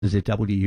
Visit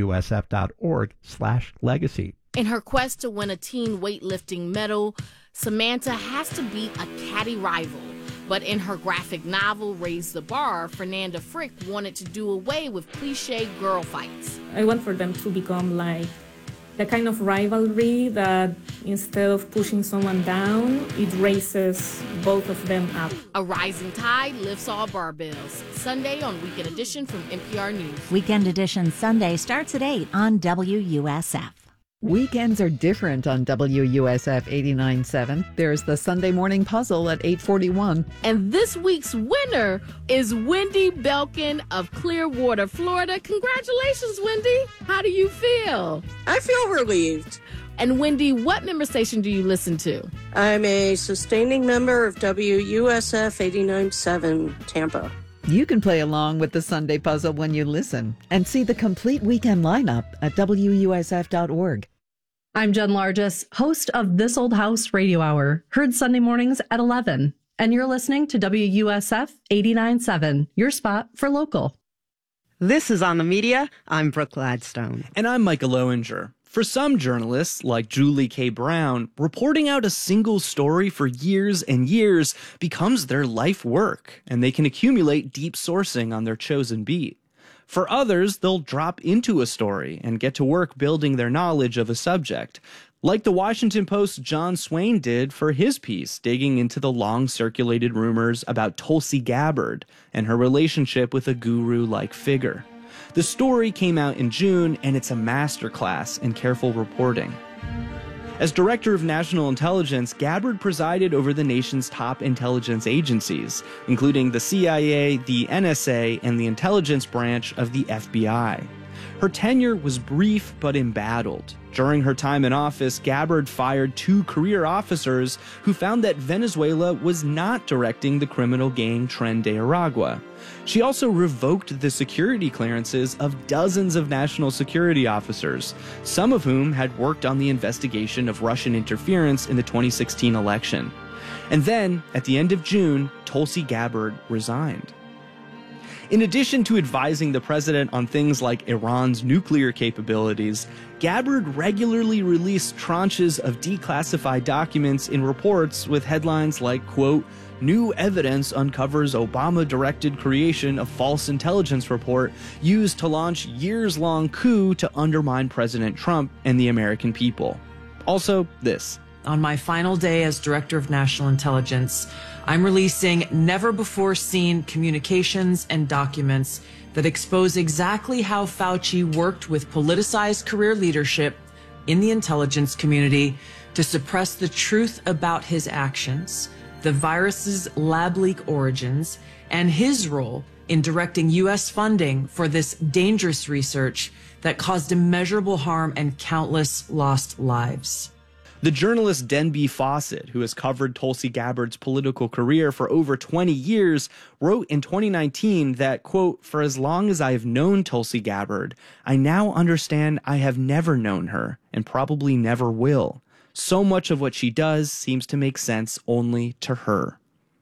WUSF.org/legacy. In her quest to win a teen weightlifting medal, Samantha has to beat a catty rival. But in her graphic novel, Raise the Bar, Fernanda Frick wanted to do away with cliche girl fights. I want for them to become like the kind of rivalry that instead of pushing someone down, it raises both of them up. A rising tide lifts all barbells. Sunday on Weekend Edition from NPR News. Weekend Edition Sunday starts at 8 on WUSF. Weekends are different on WUSF 89.7. There's the Sunday morning puzzle at 8:41. And this week's winner is Wendy Belkin of Clearwater, Florida. Congratulations, Wendy. How do you feel? I feel relieved. And Wendy, what member station do you listen to? I'm a sustaining member of WUSF 89.7 Tampa. You can play along with the Sunday puzzle when you listen and see the complete weekend lineup at WUSF.org. I'm Jen Largess, host of This Old House Radio Hour, heard Sunday mornings at 11. And you're listening to WUSF 89.7, your spot for local. This is On the Media. I'm Brooke Gladstone. And I'm Michael Owinger. For some journalists, like Julie K. Brown, reporting out a single story for years and years becomes their life work, and they can accumulate deep sourcing on their chosen beat. For others, they'll drop into a story and get to work building their knowledge of a subject, like the Washington Post's John Swain did for his piece, digging into the long-circulated rumors about Tulsi Gabbard and her relationship with a guru-like figure. The story came out in June, and it's a masterclass in careful reporting. As Director of National Intelligence, Gabbard presided over the nation's top intelligence agencies, including the CIA, the NSA, and the intelligence branch of the FBI. Her tenure was brief but embattled. During her time in office, Gabbard fired 2 career officers who found that Venezuela was not directing the criminal gang Tren de Aragua. She also revoked the security clearances of dozens of national security officers, some of whom had worked on the investigation of Russian interference in the 2016 election. And then, at the end of June, Tulsi Gabbard resigned. In addition to advising the president on things like Iran's nuclear capabilities, Gabbard regularly released tranches of declassified documents in reports with headlines like, quote, "New evidence uncovers Obama-directed creation of false intelligence report used to launch years-long coup to undermine President Trump and the American people." Also, this. On my final day as Director of National Intelligence, I'm releasing never-before-seen communications and documents that expose exactly how Fauci worked with politicized career leadership in the intelligence community to suppress the truth about his actions, the virus's lab leak origins, and his role in directing U.S. funding for this dangerous research that caused immeasurable harm and countless lost lives. The journalist Denby Fawcett, who has covered Tulsi Gabbard's political career for over 20 years, wrote in 2019 that, quote, "For as long as I have known Tulsi Gabbard, I now understand I have never known her and probably never will. So much of what she does seems to make sense only to her."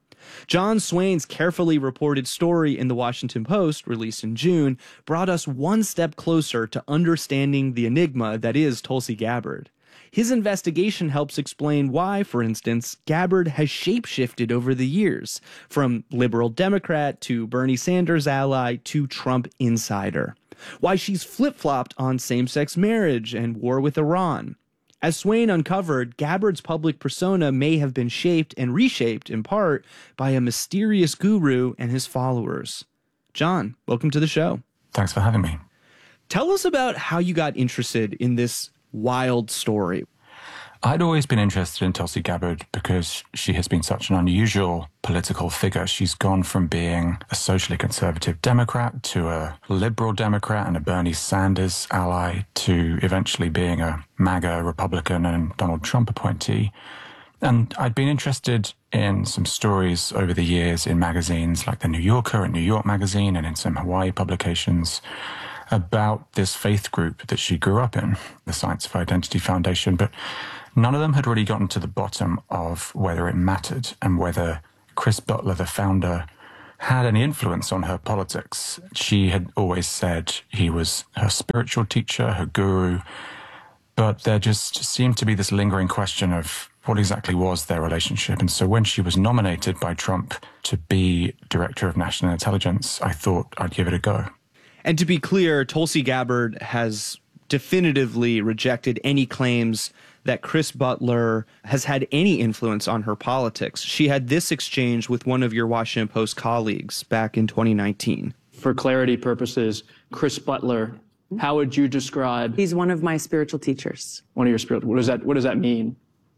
John Swain's carefully reported story in the Washington Post, released in June, brought us one step closer to understanding the enigma that is Tulsi Gabbard. His investigation helps explain why, for instance, Gabbard has shapeshifted over the years, from liberal Democrat to Bernie Sanders ally to Trump insider. Why she's flip-flopped on same-sex marriage and war with Iran. As Swain uncovered, Gabbard's public persona may have been shaped and reshaped in part by a mysterious guru and his followers. John, welcome to the show. Thanks for having me. Tell us about how you got interested in this wild story. I'd always been interested in Tulsi Gabbard because she has been such an unusual political figure. She's gone from being a socially conservative Democrat to a liberal Democrat and a Bernie Sanders ally to eventually being a MAGA Republican and Donald Trump appointee. And I'd been interested in some stories over the years in magazines like The New Yorker and New York Magazine and in some Hawaii publications about this faith group that she grew up in, the Science of Identity Foundation, but none of them had really gotten to the bottom of whether it mattered and whether Chris Butler, the founder, had any influence on her politics. She had always said he was her spiritual teacher, her guru, but there just seemed to be this lingering question of what exactly was their relationship. And so when she was nominated by Trump to be Director of National Intelligence, I thought I'd give it a go. And to be clear, Tulsi Gabbard has definitively rejected any claims that Chris Butler has had any influence on her politics. She had this exchange with one of your Washington Post colleagues back in 2019. For clarity purposes, Chris Butler, how would you describe? He's one of my spiritual teachers. One of your spiritual, what does that mean?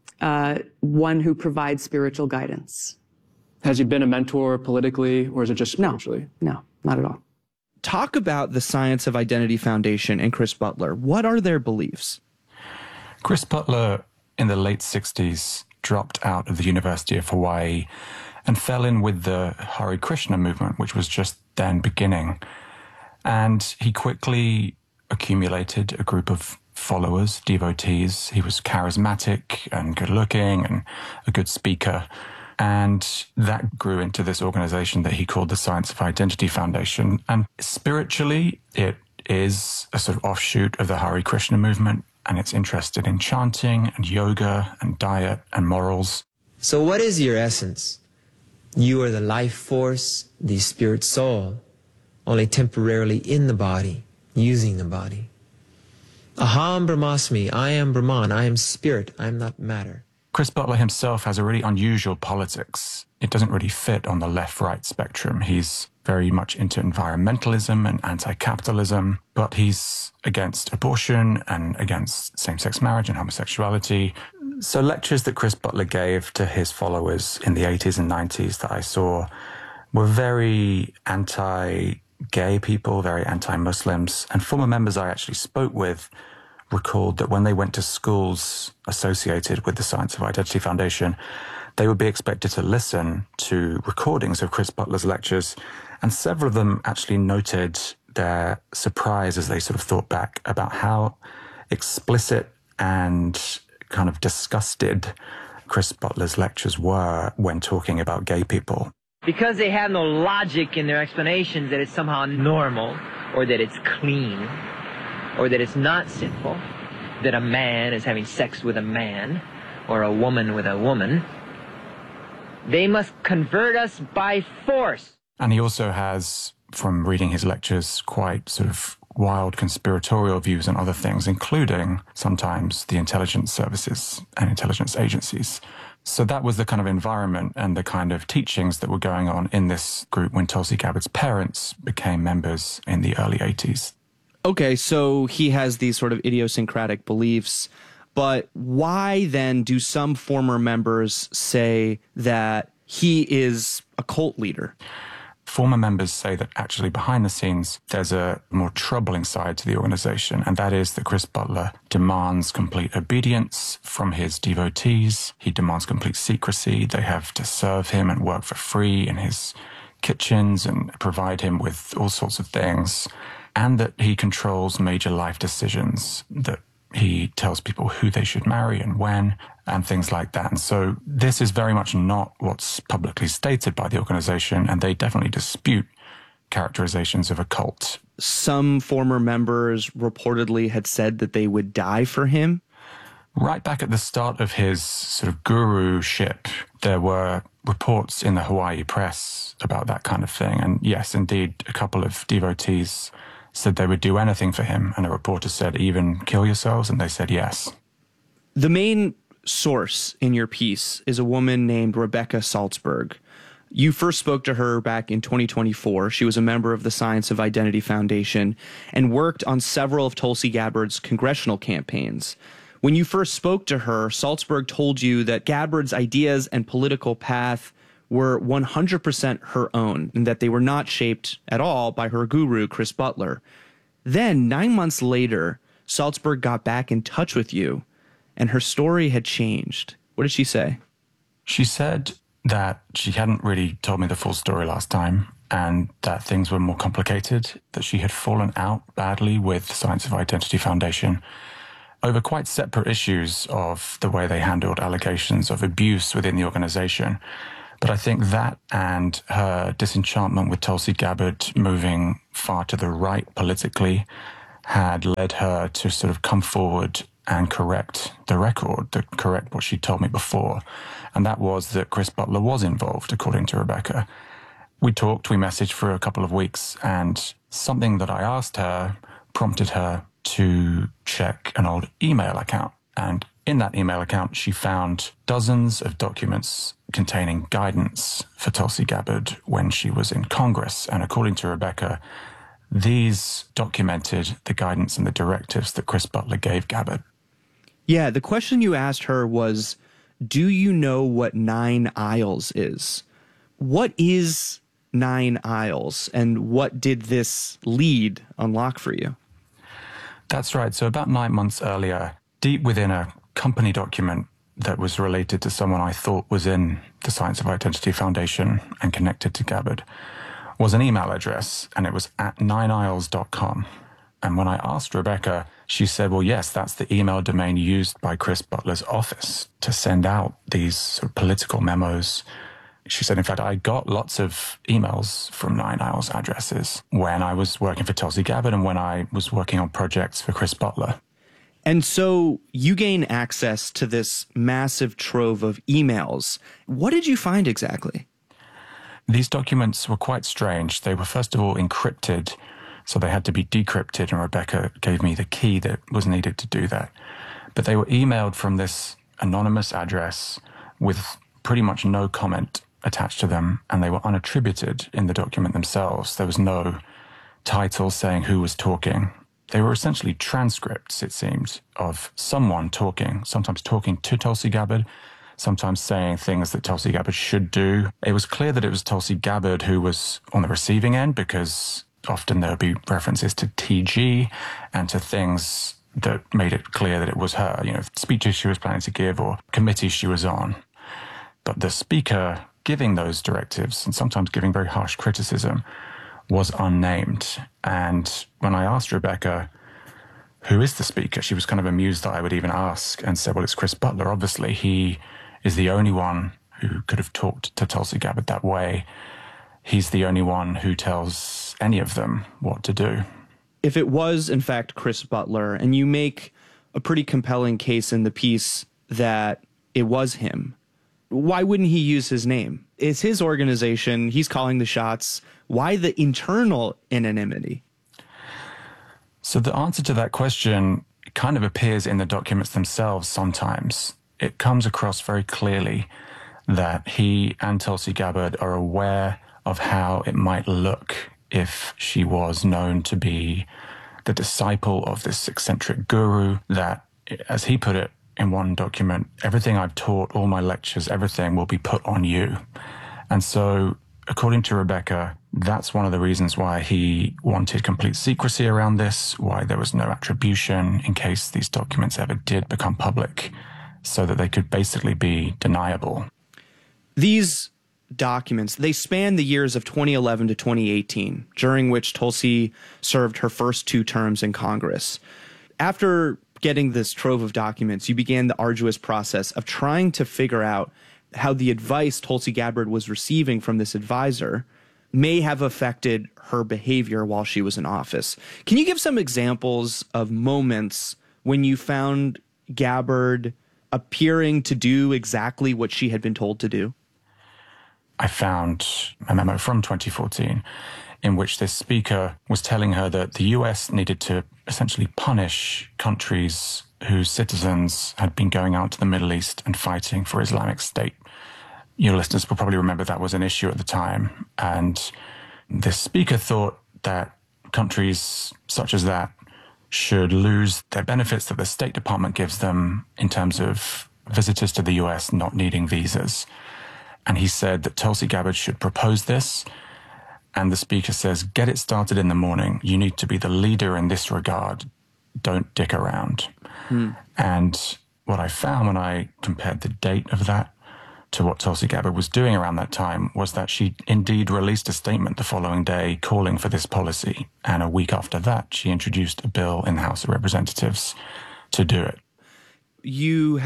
One who provides spiritual guidance. Has he been a mentor politically, or is it just spiritually? No, not at all. Talk about the Science of Identity Foundation and Chris Butler. What are their beliefs? Chris Butler, in the late 60s, dropped out of the University of Hawaii and fell in with the Hare Krishna movement, which was just then beginning. And he quickly accumulated a group of followers, devotees. He was charismatic and good-looking and a good speaker. And that grew into this organization that he called the Science of Identity Foundation. And spiritually, it is a sort of offshoot of the Hare Krishna movement. And it's interested in chanting and yoga and diet and morals. So what is your essence? You are the life force, the spirit soul, only temporarily in the body, using the body. Aham Brahmasmi, I am Brahman, I am spirit, I am not matter. Chris Butler himself has a really unusual politics. It doesn't really fit on the left-right spectrum. He's very much into environmentalism and anti-capitalism, but he's against abortion and against same-sex marriage and homosexuality. So lectures that Chris Butler gave to his followers in the 80s and 90s that I saw were very anti-gay people, very anti-Muslims, and former members I actually spoke with recalled that when they went to schools associated with the Science of Identity Foundation, they would be expected to listen to recordings of Chris Butler's lectures, and several of them actually noted their surprise as they sort of thought back about how explicit and kind of disgusted Chris Butler's lectures were when talking about gay people. Because they have no logic in their explanations that it's somehow normal, or that it's clean, or that it's not sinful, that a man is having sex with a man, or a woman with a woman. They must convert us by force. And he also has, from reading his lectures, quite sort of wild conspiratorial views on other things, including sometimes the intelligence services and intelligence agencies. So that was the kind of environment and the kind of teachings that were going on in this group when Tulsi Gabbard's parents became members in the early 80s. Okay, so he has these sort of idiosyncratic beliefs, but why then do some former members say that he is a cult leader? Former members say that actually behind the scenes, there's a more troubling side to the organization, and that is that Chris Butler demands complete obedience from his devotees. He demands complete secrecy. They have to serve him and work for free in his kitchens and provide him with all sorts of things, and that he controls major life decisions, that he tells people who they should marry and when, and things like that. And so this is very much not what's publicly stated by the organization, and they definitely dispute characterizations of a cult. Some former members reportedly had said that they would die for him. Right back at the start of his sort of guruship, there were reports in the Hawaii press about that kind of thing. And yes, indeed, a couple of devotees said they would do anything for him, and a reporter said, even kill yourselves, and they said yes. The main source in your piece is a woman named Rebecca Salzberg. You first spoke to her back in 2024. She was a member of the Science of Identity Foundation and worked on several of Tulsi Gabbard's congressional campaigns. When you first spoke to her, Salzberg told you that Gabbard's ideas and political path were 100% her own, and that they were not shaped at all by her guru, Chris Butler. Then, 9 months later, Salzberg got back in touch with you, and her story had changed. What did she say? She said that she hadn't really told me the full story last time, and that things were more complicated, that she had fallen out badly with the Science of Identity Foundation over quite separate issues of the way they handled allegations of abuse within the organization. But I think that and her disenchantment with Tulsi Gabbard moving far to the right politically had led her to sort of come forward and correct the record, to correct what she told me before. And that was that Chris Butler was involved, according to Rebecca. We talked, we messaged for a couple of weeks, and something that I asked her prompted her to check an old email account. And in that email account, she found dozens of documents containing guidance for Tulsi Gabbard when she was in Congress. And according to Rebecca, these documented the guidance and the directives that Chris Butler gave Gabbard. Yeah, the question you asked her was, do you know what 9 Aisles is? What is 9 Aisles, and what did this lead unlock for you? That's right. So about 9 months earlier, deep within a company document that was related to someone I thought was in the Science of Identity Foundation and connected to Gabbard, was an email address, and it was at 9aisles.com. And when I asked Rebecca, she said, well, yes, that's the email domain used by Chris Butler's office to send out these sort of political memos. She said, in fact, I got lots of emails from 9 Aisles addresses when I was working for Tulsi Gabbard and when I was working on projects for Chris Butler. And so you gain access to this massive trove of emails. What did you find exactly? These documents were quite strange. They were, first of all, encrypted, so they had to be decrypted, and Rebecca gave me the key that was needed to do that. But they were emailed from this anonymous address with pretty much no comment attached to them, and they were unattributed in the document themselves. There was no title saying who was talking. They were essentially transcripts, it seemed, of someone talking, sometimes talking to Tulsi Gabbard, sometimes saying things that Tulsi Gabbard should do. It was clear that it was Tulsi Gabbard who was on the receiving end, because often there would be references to TG and to things that made it clear that it was her, you know, speeches she was planning to give or committees she was on. But the speaker giving those directives, and sometimes giving very harsh criticism, was unnamed. And when I asked Rebecca, who is the speaker, she was kind of amused that I would even ask, and said, well, it's Chris Butler. Obviously, he is the only one who could have talked to Tulsi Gabbard that way. He's the only one who tells any of them what to do. If it was, in fact, Chris Butler, and you make a pretty compelling case in the piece that it was him, why wouldn't he use his name? It's his organization. He's calling the shots. Why the internal anonymity? So the answer to that question kind of appears in the documents themselves sometimes. It comes across very clearly that he and Tulsi Gabbard are aware of how it might look if she was known to be the disciple of this eccentric guru, that, as he put it in one document, everything I've taught, all my lectures, everything will be put on you. And so, according to Rebecca, that's one of the reasons why he wanted complete secrecy around this, why there was no attribution in case these documents ever did become public, so that they could basically be deniable. These documents, they span the years of 2011 to 2018, during which Tulsi served her first 2 terms in Congress. After getting this trove of documents, you began the arduous process of trying to figure out how the advice Tulsi Gabbard was receiving from this advisor may have affected her behavior while she was in office. Can you give some examples of moments when you found Gabbard appearing to do exactly what she had been told to do? I found a memo from 2014 in which this speaker was telling her that the US needed to essentially punish countries whose citizens had been going out to the Middle East and fighting for Islamic State. Your listeners will probably remember that was an issue at the time. And this speaker thought that countries such as that should lose their benefits that the State Department gives them in terms of visitors to the US not needing visas. And he said that Tulsi Gabbard should propose this. And the speaker says, get it started in the morning. You need to be the leader in this regard. Don't dick around. And what I found when I compared the date of that to what Tulsi Gabbard was doing around that time was that she indeed released a statement the following day calling for this policy. And a week after that, she introduced a bill in the House of Representatives to do it. You have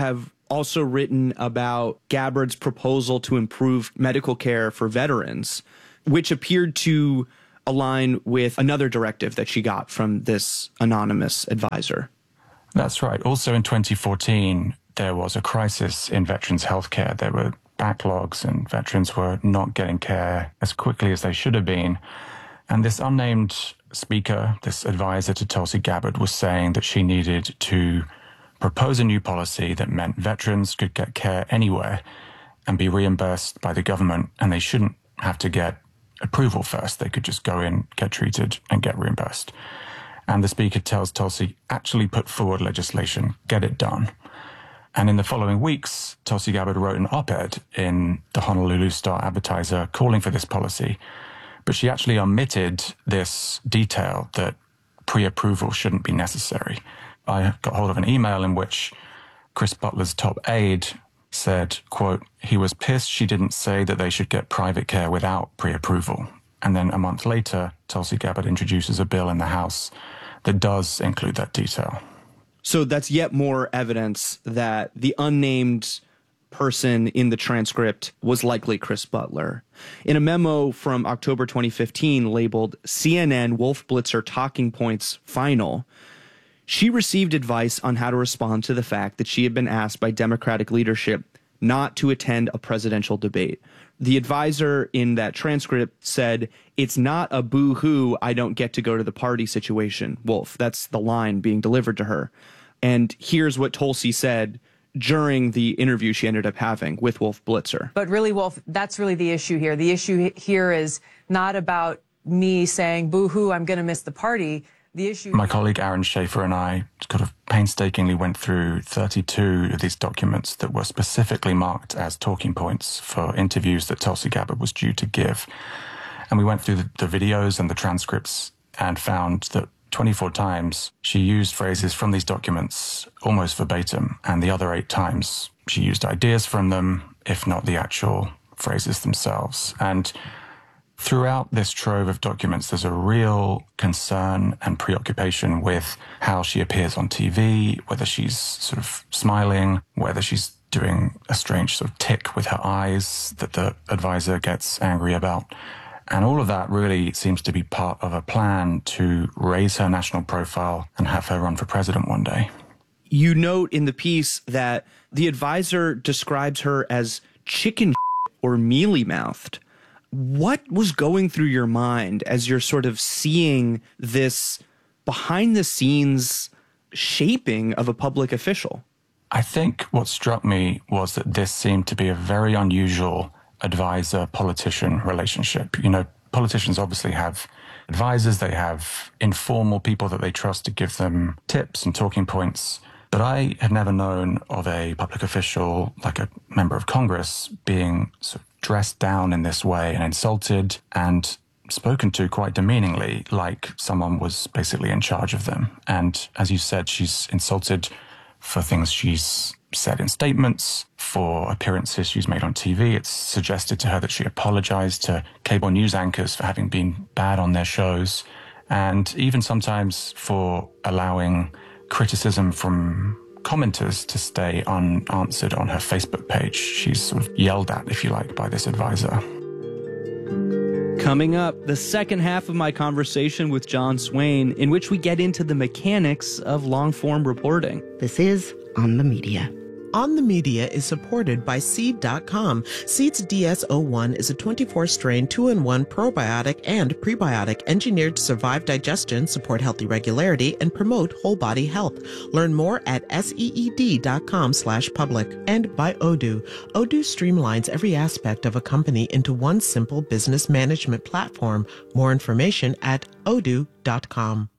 also written about Gabbard's proposal to improve medical care for veterans, which appeared to align with another directive that she got from this anonymous advisor. That's right. Also in 2014, there was a crisis in veterans' healthcare. There were backlogs and veterans were not getting care as quickly as they should have been. And this unnamed speaker, this advisor to Tulsi Gabbard, was saying that she needed to propose a new policy that meant veterans could get care anywhere and be reimbursed by the government, and they shouldn't have to get approval first. They could just go in, get treated, and get reimbursed. And the speaker tells Tulsi, actually put forward legislation, get it done. And in the following weeks, Tulsi Gabbard wrote an op-ed in the Honolulu Star-Advertiser calling for this policy. But she actually omitted this detail that pre-approval shouldn't be necessary. I got hold of an email in which Chris Butler's top aide said, quote, he was pissed she didn't say that they should get private care without pre-approval. And then a month later, Tulsi Gabbard introduces a bill in the House that does include that detail. So that's yet more evidence that the unnamed person in the transcript was likely Chris Butler. In a memo from October 2015 labeled CNN Wolf Blitzer Talking Points Final, she received advice on how to respond to the fact that she had been asked by Democratic leadership not to attend a presidential debate. The advisor in that transcript said, it's not a boo-hoo, I don't get to go to the party situation, Wolf. That's the line being delivered to her. And here's what Tulsi said during the interview she ended up having with Wolf Blitzer. But really, Wolf, that's really the issue here. The issue here is not about me saying, boo-hoo, I'm going to miss the party. The issue. My colleague Aaron Schaefer and I kind of painstakingly went through 32 of these documents that were specifically marked as talking points for interviews that Tulsi Gabbard was due to give. And we went through the videos and the transcripts and found that 24 times she used phrases from these documents almost verbatim, and the other 8 times she used ideas from them, if not the actual phrases themselves. And throughout this trove of documents, there's a real concern and preoccupation with how she appears on TV, whether she's sort of smiling, whether she's doing a strange sort of tick with her eyes that the advisor gets angry about. And all of that really seems to be part of a plan to raise her national profile and have her run for president one day. You note in the piece that the advisor describes her as chicken or mealy-mouthed. What was going through your mind as you're sort of seeing this behind-the-scenes shaping of a public official? I think what struck me was that this seemed to be a very unusual advisor-politician relationship. You know, politicians obviously have advisors, they have informal people that they trust to give them tips and talking points. But I had never known of a public official, like a member of Congress, being sort of dressed down in this way and insulted and spoken to quite demeaningly, like someone was basically in charge of them. And as you said, she's insulted for things she's said in statements, for appearances she's made on TV. It's suggested to her that she apologized to cable news anchors for having been bad on their shows, and even sometimes for allowing criticism from commenters to stay unanswered on her Facebook page. She's sort of yelled at, if you like, by this advisor. Coming up, the second half of my conversation with John Swain, in which we get into the mechanics of long-form reporting. This is On the Media. On the Media is supported by Seed.com. Seed's DS-01 is a 24-strain 2-in-1 probiotic and prebiotic engineered to survive digestion, support healthy regularity, and promote whole body health. Learn more at seed.com/public. And by Odoo. Odoo streamlines every aspect of a company into one simple business management platform. More information at odoo.com.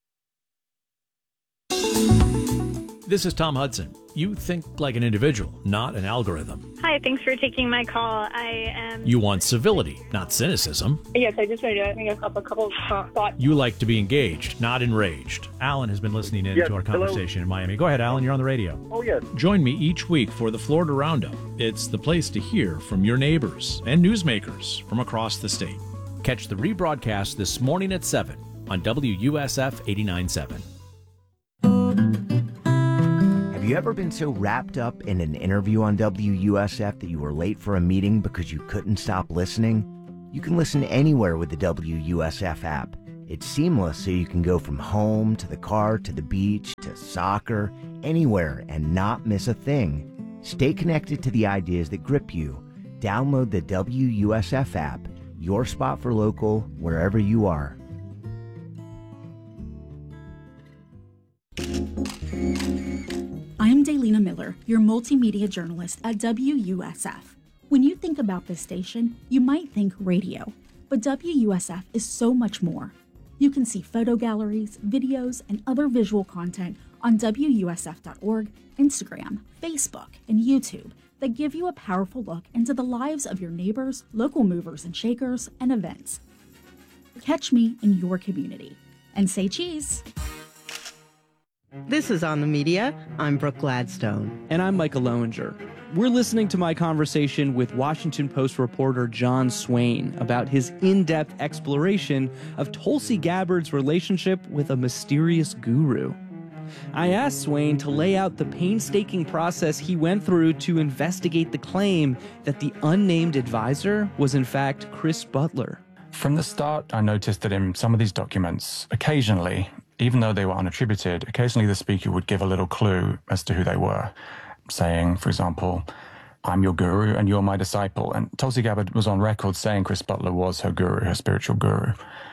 This is Tom Hudson. You think like an individual, not an algorithm. Hi, thanks for taking my call. You want civility, not cynicism. Yes, I just wanted to make a couple thoughts. You like to be engaged, not enraged. Alan has been listening in to our conversation in Miami. Go ahead, Alan, you're on the radio. Oh, yes. Join me each week for the Florida Roundup. It's the place to hear from your neighbors and newsmakers from across the state. Catch the rebroadcast this morning at 7 on WUSF 89.7. Have you ever been so wrapped up in an interview on WUSF that you were late for a meeting because you couldn't stop listening? You can listen anywhere with the WUSF app. It's seamless, so you can go from home to the car to the beach to soccer, anywhere, and not miss a thing. Stay connected to the ideas that grip you. Download the WUSF app, your spot for local, wherever you are. I'm Daylina Miller, your multimedia journalist at WUSF. When you think about this station, you might think radio, but WUSF is so much more. You can see photo galleries, videos, and other visual content on WUSF.org, Instagram, Facebook, and YouTube that give you a powerful look into the lives of your neighbors, local movers and shakers, and events. Catch me in your community. And say cheese! This is On the Media. I'm Brooke Gladstone. And I'm Michael Lowinger. We're listening to my conversation with Washington Post reporter John Swain about his in-depth exploration of Tulsi Gabbard's relationship with a mysterious guru. I asked Swain to lay out the painstaking process he went through to investigate the claim that the unnamed advisor was in fact Chris Butler. From the start, I noticed that in some of these documents, occasionally, even though they were unattributed, occasionally the speaker would give a little clue as to who they were, saying, for example, "I'm your guru and you're my disciple." And Tulsi Gabbard was on record saying Chris Butler was her guru, her spiritual guru.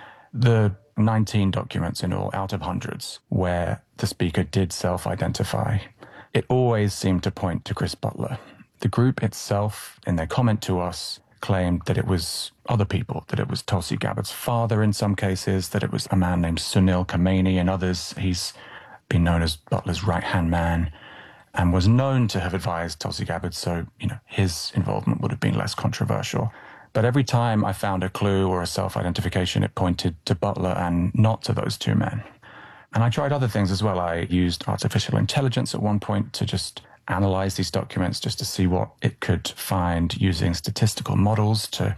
The 19 documents in all, out of hundreds, where the speaker did self-identify, it always seemed to point to Chris Butler. The group itself, in their comment to us, claimed that it was other people, that it was Tulsi Gabbard's father in some cases, that it was a man named Sunil Khamenei in others. He's been known as Butler's right-hand man and was known to have advised Tulsi Gabbard, so, his involvement would have been less controversial. But every time I found a clue or a self-identification, it pointed to Butler and not to those two men. And I tried other things as well. I used artificial intelligence at one point to just analyze these documents just to see what it could find using statistical models to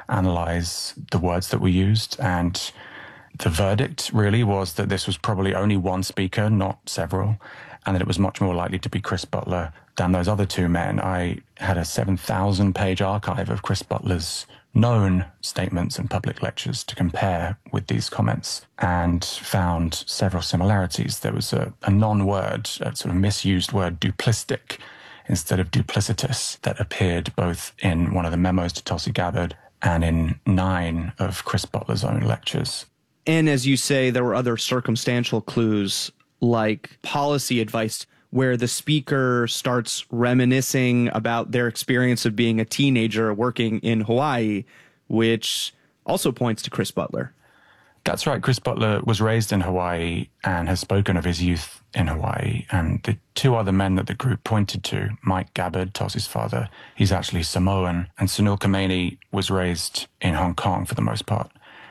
analyze the words that we used. And the verdict really was that this was probably only one speaker, not several, and that it was much more likely to be Chris Butler than those other two men. I had a 7,000-page archive of Chris Butler's known statements and public lectures to compare with these comments and found several similarities. There was a non-word, a sort of misused word, duplistic, instead of duplicitous, that appeared both in one of the memos to Tulsi Gabbard and in 9 of Chris Butler's own lectures. And as you say, there were other circumstantial clues like policy advice, where the speaker starts reminiscing about their experience of being a teenager working in Hawaii, which also points to Chris Butler. That's right. Chris Butler was raised in Hawaii and has spoken of his youth in Hawaii. And the two other men that the group pointed to, Mike Gabbard, Tulsi's father, he's actually Samoan, and Sunil Khamenei was raised in Hong Kong for the most part.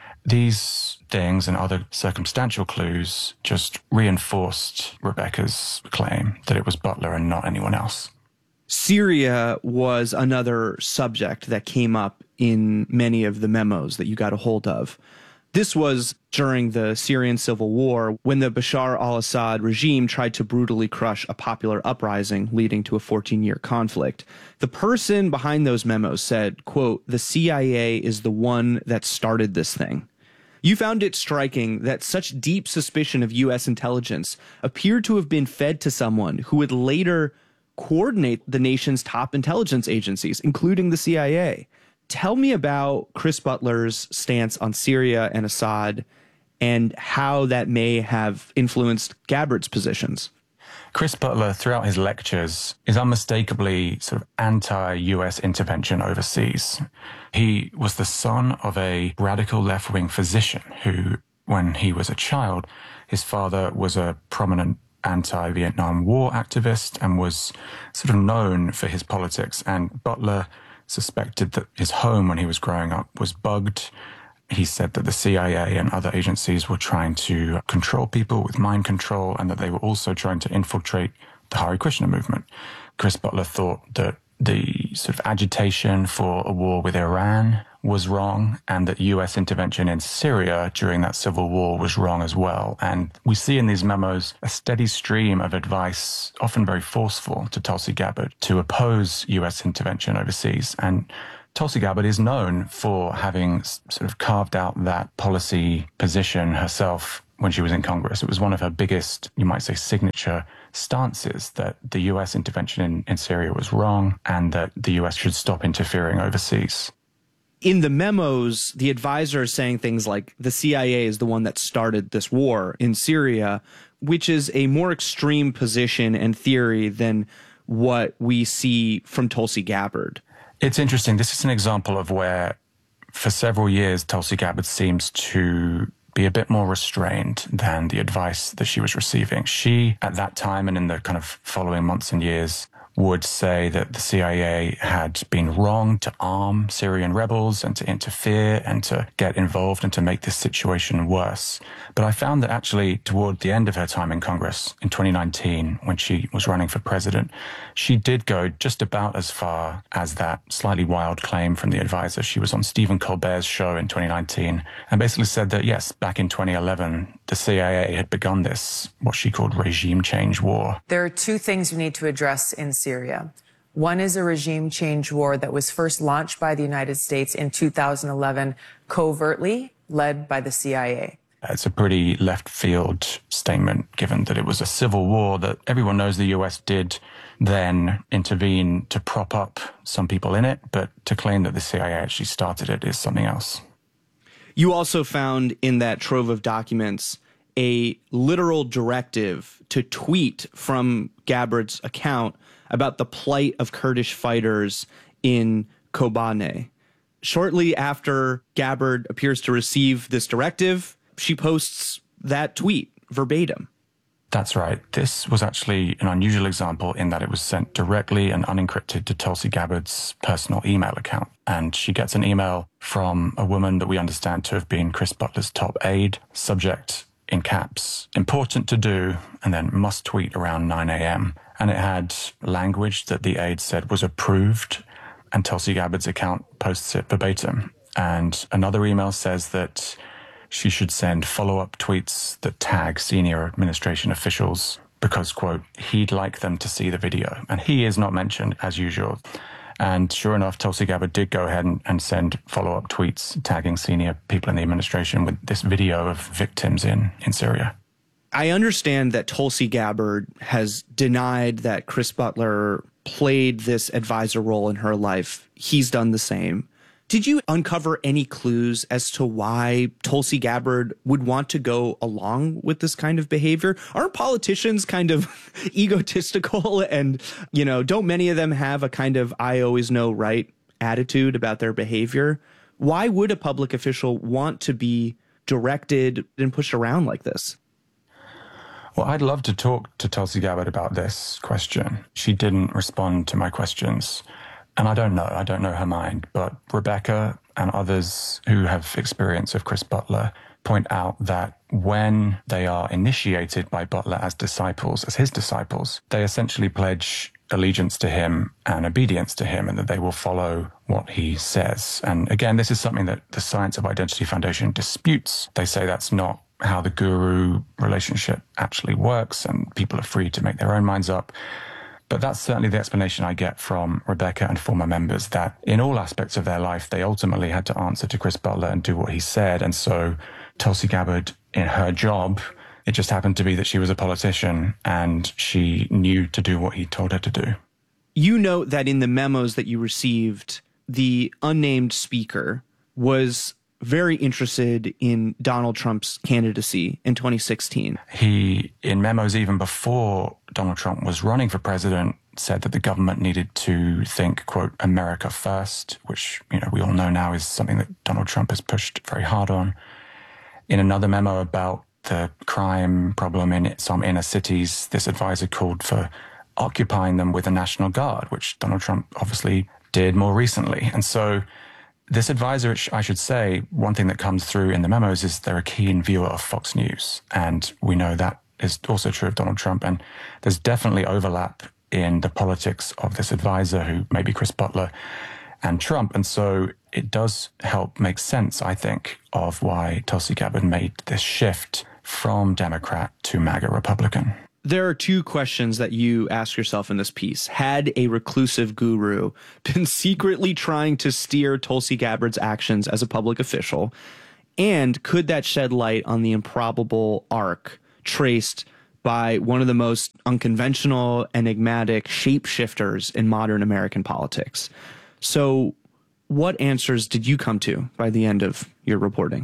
These things and other circumstantial clues just reinforced Rebecca's claim that it was Butler and not anyone else. Syria was another subject that came up in many of the memos that you got a hold of. This was during the Syrian civil war, when the Bashar al-Assad regime tried to brutally crush a popular uprising, leading to a 14-year conflict. The person behind those memos said, quote, "The CIA is the one that started this thing." You found it striking that such deep suspicion of U.S. intelligence appeared to have been fed to someone who would later coordinate the nation's top intelligence agencies, including the CIA. Tell me about Chris Butler's stance on Syria and Assad and how that may have influenced Gabbard's positions. Chris Butler, throughout his lectures, is unmistakably sort of anti-US intervention overseas. He was the son of a radical left-wing physician who, when he was a child, his father was a prominent anti-Vietnam War activist and was sort of known for his politics. And Butler suspected that his home when he was growing up was bugged. He said that the CIA and other agencies were trying to control people with mind control and that they were also trying to infiltrate the Hare Krishna movement. Chris Butler thought that the sort of agitation for a war with Iran was wrong, and that US intervention in Syria during that civil war was wrong as well. And we see in these memos a steady stream of advice, often very forceful, to Tulsi Gabbard to oppose US intervention overseas. And Tulsi Gabbard is known for having sort of carved out that policy position herself when she was in Congress. It was one of her biggest, you might say, signature stances, that the US intervention in Syria was wrong and that the US should stop interfering overseas. In the memos, the advisor is saying things like the CIA is the one that started this war in Syria, which is a more extreme position and theory than what we see from Tulsi Gabbard. It's interesting. This is an example of where, for several years, Tulsi Gabbard seems to be a bit more restrained than the advice that she was receiving. She, at that time and in the kind of following months and years, would say that the CIA had been wrong to arm Syrian rebels and to interfere and to get involved and to make this situation worse. But I found that actually toward the end of her time in Congress in 2019, when she was running for president, she did go just about as far as that slightly wild claim from the advisor. She was on Stephen Colbert's show in 2019 and basically said that, yes, back in 2011, the CIA had begun this, what she called regime change war. There are two things we need to address in Syria. One is a regime change war that was first launched by the United States in 2011, covertly led by the CIA. It's a pretty left field statement, given that it was a civil war that everyone knows the US did then intervene to prop up some people in it, but to claim that the CIA actually started it is something else. You also found in that trove of documents a literal directive to tweet from Gabbard's account about the plight of Kurdish fighters in Kobane. Shortly after Gabbard appears to receive this directive, she posts that tweet verbatim. That's right. This was actually an unusual example in that it was sent directly and unencrypted to Tulsi Gabbard's personal email account. And she gets an email from a woman that we understand to have been Chris Butler's top aide, subject in caps, important to do, and then must tweet around 9 a.m. And it had language that the aide said was approved, and Tulsi Gabbard's account posts it verbatim. And another email says that she should send follow-up tweets that tag senior administration officials because, quote, he'd like them to see the video. And he is not mentioned, as usual. And sure enough, Tulsi Gabbard did go ahead and send follow-up tweets tagging senior people in the administration with this video of victims in Syria. I understand that Tulsi Gabbard has denied that Chris Butler played this advisor role in her life. He's done the same. Did you uncover any clues as to why Tulsi Gabbard would want to go along with this kind of behavior? Aren't politicians kind of egotistical and, don't many of them have a kind of I always know right attitude about their behavior? Why would a public official want to be directed and pushed around like this? Well, I'd love to talk to Tulsi Gabbard about this question. She didn't respond to my questions. And I don't know her mind, but Rebecca and others who have experience of Chris Butler point out that when they are initiated by Butler as disciples, as his disciples, they essentially pledge allegiance to him and obedience to him, and that they will follow what he says. And again, this is something that the Science of Identity Foundation disputes. They say that's not how the guru relationship actually works, and people are free to make their own minds up. But that's certainly the explanation I get from Rebecca and former members, that in all aspects of their life, they ultimately had to answer to Chris Butler and do what he said. And so Tulsi Gabbard, in her job, it just happened to be that she was a politician and she knew to do what he told her to do. You note that in the memos that you received, the unnamed speaker was very interested in Donald Trump's candidacy in 2016. He, in memos even before Donald Trump was running for president, said that the government needed to think, quote, America first, which, we all know now is something that Donald Trump has pushed very hard on. In another memo about the crime problem in some inner cities, this advisor called for occupying them with the National Guard, which Donald Trump obviously did more recently. And so this advisor, I should say, one thing that comes through in the memos is they're a keen viewer of Fox News. And we know that is also true of Donald Trump. And there's definitely overlap in the politics of this advisor, who may be Chris Butler and Trump. And so it does help make sense, I think, of why Tulsi Gabbard made this shift from Democrat to MAGA Republican. There are two questions that you ask yourself in this piece. Had a reclusive guru been secretly trying to steer Tulsi Gabbard's actions as a public official? And could that shed light on the improbable arc traced by one of the most unconventional, enigmatic shapeshifters in modern American politics? So what answers did you come to by the end of your reporting?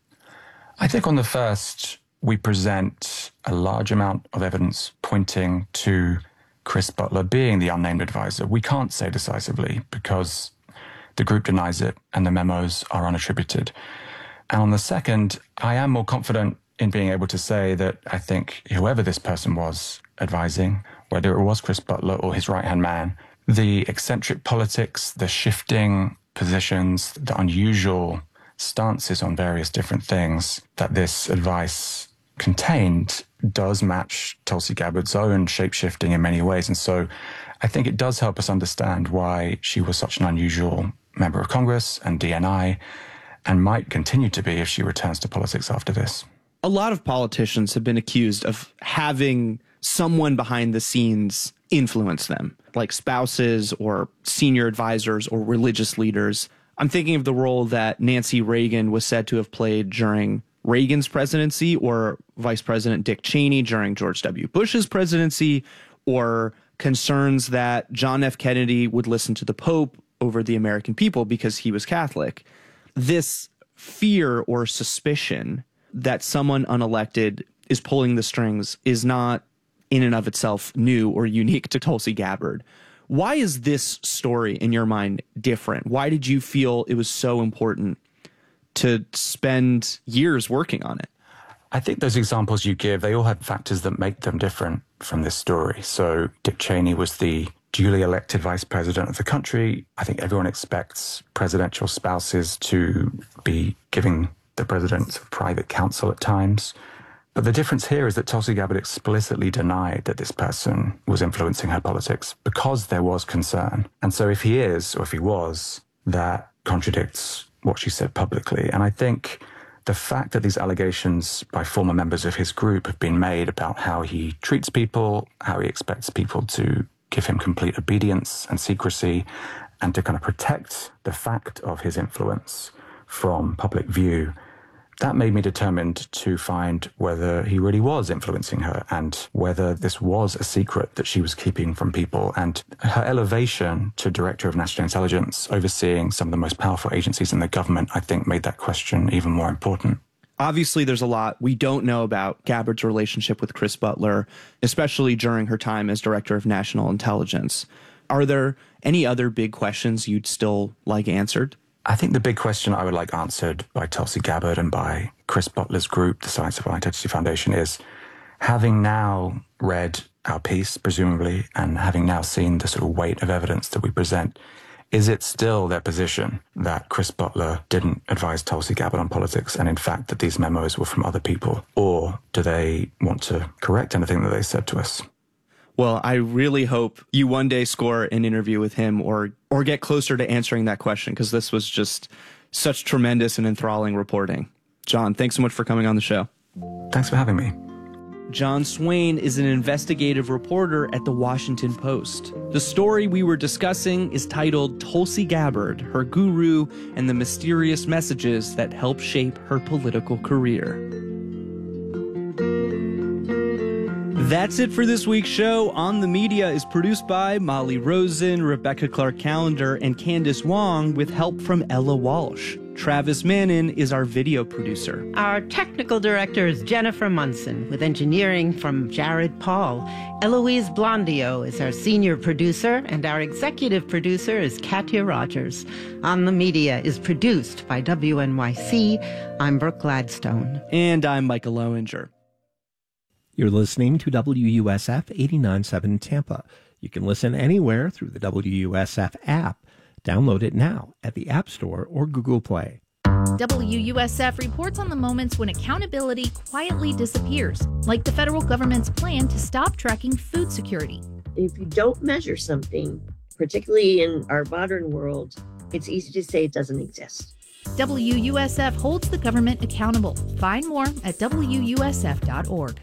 I think on the first, we present a large amount of evidence pointing to Chris Butler being the unnamed advisor. We can't say decisively because the group denies it and the memos are unattributed. And on the second, I am more confident in being able to say that I think whoever this person was advising, whether it was Chris Butler or his right-hand man, the eccentric politics, the shifting positions, the unusual stances on various different things that this advice contained does match Tulsi Gabbard's own shape-shifting in many ways. And so I think it does help us understand why she was such an unusual member of Congress and DNI, and might continue to be if she returns to politics after this. A lot of politicians have been accused of having someone behind the scenes influence them, like spouses or senior advisors or religious leaders. I'm thinking of the role that Nancy Reagan was said to have played during Reagan's presidency, or Vice President Dick Cheney during George W. Bush's presidency, or concerns that John F. Kennedy would listen to the Pope over the American people because he was Catholic. This fear or suspicion that someone unelected is pulling the strings is not in and of itself new or unique to Tulsi Gabbard. Why is this story, in your mind, different? Why did you feel it was so important to spend years working on it? I think those examples you give, they all have factors that make them different from this story. So Dick Cheney was the duly elected vice president of the country. I think everyone expects presidential spouses to be giving the president private counsel at times. But the difference here is that Tulsi Gabbard explicitly denied that this person was influencing her politics because there was concern. And so if he is, or if he was, that contradicts what she said publicly. And I think the fact that these allegations by former members of his group have been made about how he treats people, how he expects people to give him complete obedience and secrecy, and to kind of protect the fact of his influence from public view, that made me determined to find whether he really was influencing her and whether this was a secret that she was keeping from people. And her elevation to Director of National Intelligence, overseeing some of the most powerful agencies in the government, I think made that question even more important. Obviously, there's a lot we don't know about Gabbard's relationship with Chris Butler, especially during her time as Director of National Intelligence. Are there any other big questions you'd still like answered? I think the big question I would like answered by Tulsi Gabbard and by Chris Butler's group, the Science of Identity Foundation, is, having now read our piece, presumably, and having now seen the sort of weight of evidence that we present, is it still their position that Chris Butler didn't advise Tulsi Gabbard on politics and, in fact, that these memos were from other people? Or do they want to correct anything that they said to us? Well, I really hope you one day score an interview with him or get closer to answering that question, because this was just such tremendous and enthralling reporting. John, thanks so much for coming on the show. Thanks for having me. John Swain is an investigative reporter at The Washington Post. The story we were discussing is titled Tulsi Gabbard, Her Guru, and the Mysterious Messages That Helped Shape Her Political Career. That's it for this week's show. On the Media is produced by Molly Rosen, Rebecca Clark-Callender, and Candace Wong, with help from Ella Walsh. Travis Mannon is our video producer. Our technical director is Jennifer Munson, with engineering from Jared Paul. Eloise Blondio is our senior producer, and our executive producer is Katya Rogers. On the Media is produced by WNYC. I'm Brooke Gladstone. And I'm Micah Lowinger. You're listening to WUSF 89.7 Tampa. You can listen anywhere through the WUSF app. Download it now at the App Store or Google Play. WUSF reports on the moments when accountability quietly disappears, like the federal government's plan to stop tracking food security. If you don't measure something, particularly in our modern world, it's easy to say it doesn't exist. WUSF holds the government accountable. Find more at WUSF.org.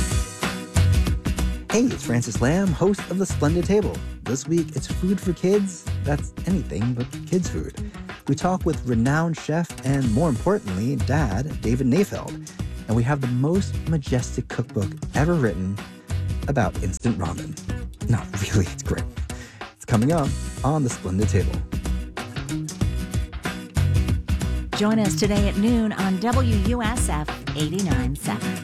Hey, it's Francis Lamb, host of The Splendid Table. This week, it's food for kids. That's anything but kids' food. We talk with renowned chef and, more importantly, dad, David Nafeld. And we have the most majestic cookbook ever written about instant ramen. No, really, it's great. It's coming up on The Splendid Table. Join us today at noon on WUSF 89.7.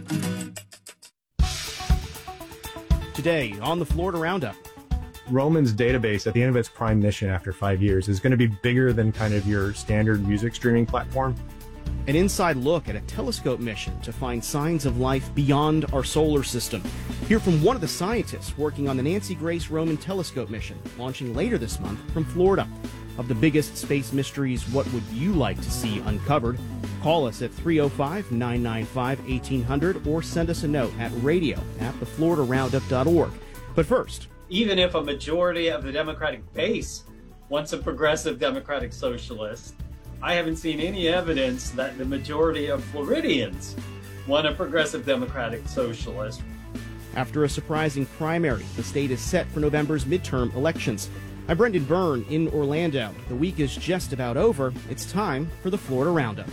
Today on the Florida Roundup. Roman's database at the end of its prime mission after 5 years is going to be bigger than kind of your standard music streaming platform. An inside look at a telescope mission to find signs of life beyond our solar system. Hear from one of the scientists working on the Nancy Grace Roman telescope mission, launching later this month from Florida. Of the biggest space mysteries, what would you like to see uncovered? Call us at 305-995-1800 or send us a note at radio@thefloridaroundup.org. But first, even if a majority of the Democratic base wants a progressive Democratic Socialist, I haven't seen any evidence that the majority of Floridians want a progressive Democratic Socialist. after a surprising primary, the state is set for November's midterm elections. I'm Brendan Byrne in Orlando. The week is just about over. It's time for the Florida Roundup.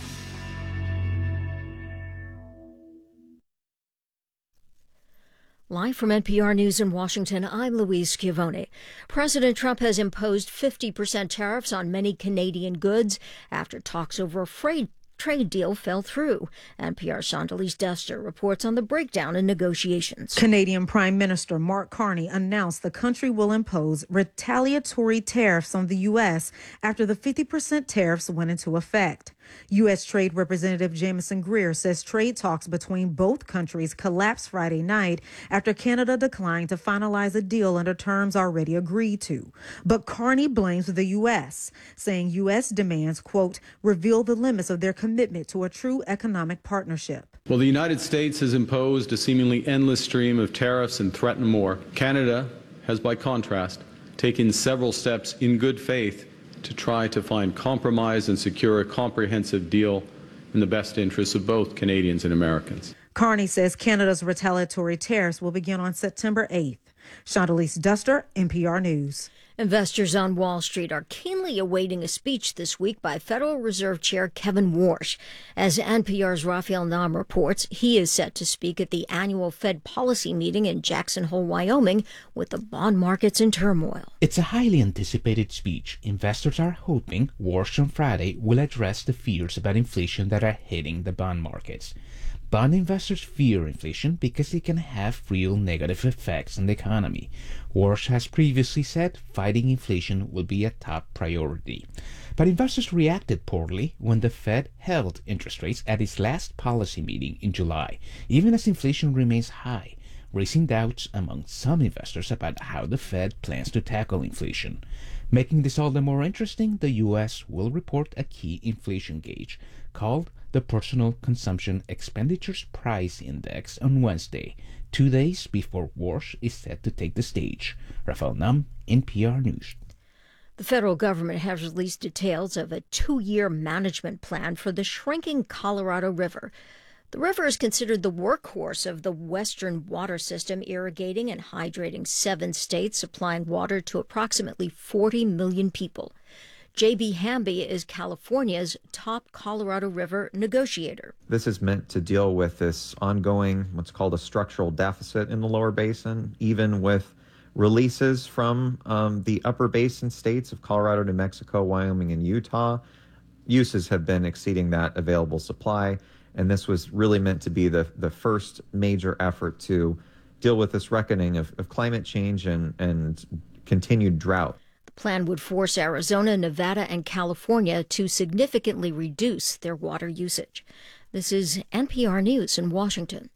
Live from NPR News in Washington, I'm Louise Schiavone. President Trump has imposed 50% tariffs on many Canadian goods after talks over a trade deal fell through. NPR's Chandalise Duster reports on the breakdown in negotiations. Canadian Prime Minister Mark Carney announced the country will impose retaliatory tariffs on the U.S. after the 50% tariffs went into effect. U.S. Trade Representative Jamieson Greer says trade talks between both countries collapsed Friday night after Canada declined to finalize a deal under terms already agreed to. But Carney blames the U.S., saying U.S. demands, quote, reveal the limits of their commitment to a true economic partnership. Well, the United States has imposed a seemingly endless stream of tariffs and threatened more. Canada has, by contrast, taken several steps in good faith to try to find compromise and secure a comprehensive deal in the best interests of both Canadians and Americans. Carney says Canada's retaliatory tariffs will begin on September 8th. Chandalise Duster, NPR News. Investors on Wall Street are keenly awaiting a speech this week by Federal Reserve Chair Kevin Warsh. As NPR's Raphael Nam reports, he is set to speak at the annual Fed policy meeting in Jackson Hole, Wyoming, with the bond markets in turmoil. It's a highly anticipated speech. Investors are hoping Warsh on Friday will address the fears about inflation that are hitting the bond markets. Bond investors fear inflation because it can have real negative effects on the economy. Warsh has previously said fighting inflation will be a top priority. But investors reacted poorly when the Fed held interest rates at its last policy meeting in July, even as inflation remains high, raising doubts among some investors about how the Fed plans to tackle inflation. Making this all the more interesting, the U.S. will report a key inflation gauge called the Personal Consumption Expenditures Price Index on Wednesday, 2 days before Warsh is set to take the stage. Raphael Nam, NPR News. The federal government has released details of a 2-year management plan for the shrinking Colorado River. The river is considered the workhorse of the Western water system, irrigating and hydrating 7 states, supplying water to approximately 40 million people. J.B. Hamby is California's top Colorado River negotiator. This is meant to deal with this ongoing, what's called a structural deficit in the lower basin, even with releases from the upper basin states of Colorado, New Mexico, Wyoming, and Utah. Uses have been exceeding that available supply, and this was really meant to be the first major effort to deal with this reckoning of climate change and continued drought. The plan would force Arizona, Nevada, and California to significantly reduce their water usage. This is NPR News in Washington.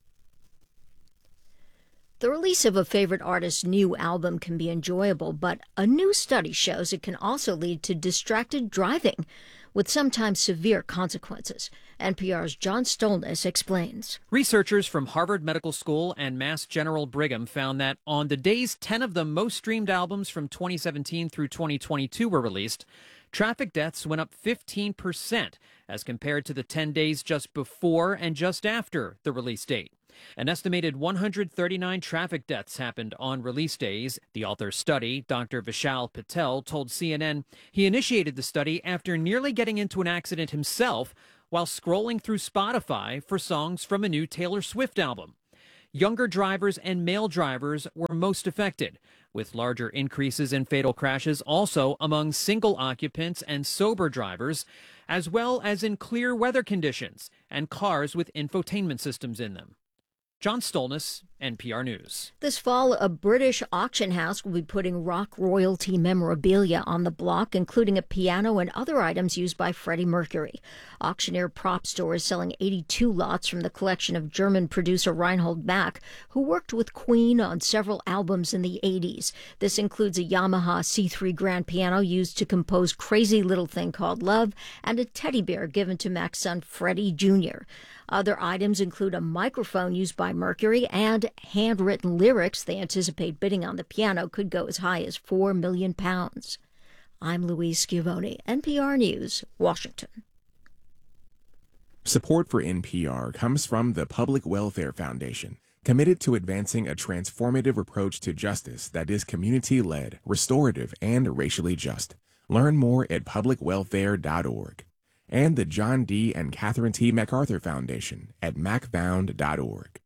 The release of a favorite artist's new album can be enjoyable, but a new study shows it can also lead to distracted driving. with sometimes severe consequences. NPR's John Stolnis explains. Researchers from Harvard Medical School and Mass General Brigham found that on the days 10 of the most streamed albums from 2017 through 2022 were released, traffic deaths went up 15% as compared to the 10 days just before and just after the release date. An estimated 139 traffic deaths happened on release days. The author's study, Dr. Vishal Patel, told CNN he initiated the study after nearly getting into an accident himself while scrolling through Spotify for songs from a new Taylor Swift album. Younger drivers and male drivers were most affected, with larger increases in fatal crashes also among single occupants and sober drivers, as well as in clear weather conditions and cars with infotainment systems in them. John Stolnis, NPR News. This fall, a British auction house will be putting rock royalty memorabilia on the block, including a piano and other items used by Freddie Mercury. Auctioneer Prop Store is selling 82 lots from the collection of German producer Reinhold Mack, who worked with Queen on several albums in the 80s. This includes a Yamaha C3 grand piano used to compose Crazy Little Thing Called Love and a teddy bear given to Mack's son Freddie Jr. Other items include a microphone used by Mercury and handwritten lyrics. They anticipate bidding on the piano could go as high as £4 million. I'm Louise Schiavone, NPR News, Washington. Support for NPR comes from the Public Welfare Foundation, committed to advancing a transformative approach to justice that is community-led, restorative, and racially just. Learn more at publicwelfare.org. And the John D. and Catherine T. MacArthur Foundation at macfound.org.